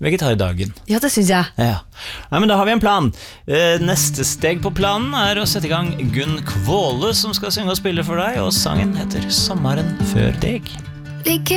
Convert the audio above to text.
vegetardagen. Ja, det synes jeg. Ja. Nei, men da har vi en plan. Neste steg på planen å sette i gang Gunn Kvåle, som skal synge og spille for deg, og sangen heter Sommeren før deg.